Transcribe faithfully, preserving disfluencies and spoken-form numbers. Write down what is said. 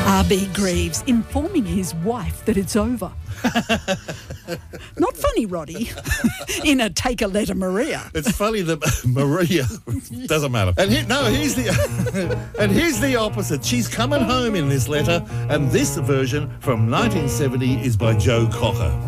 R B Greaves informing his wife that it's over. Not funny, Roddy. In a Take a Letter, Maria. It's funny that Maria doesn't matter. And he, no, here's the and here's the opposite. She's coming home in this letter, and this version from nineteen seventy is by Joe Cocker.